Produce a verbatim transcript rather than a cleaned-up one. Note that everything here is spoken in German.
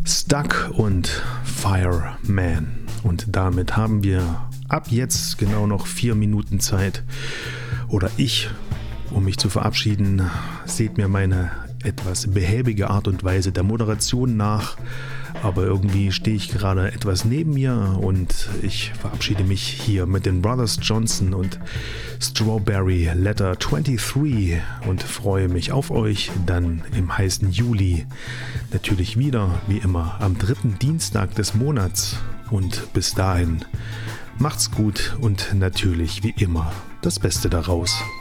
Stuck und Fireman. Und damit haben wir ab jetzt genau noch vier Minuten Zeit, oder ich, um mich zu verabschieden. Seht mir meine etwas behäbige Art und Weise der Moderation nach, aber irgendwie stehe ich gerade etwas neben mir und ich verabschiede mich hier mit den Brothers Johnson und Strawberry Letter dreiundzwanzig und freue mich auf euch dann im heißen Juli. Natürlich wieder, wie immer, am dritten Dienstag des Monats. Und bis dahin, macht's gut und natürlich wie immer das Beste daraus.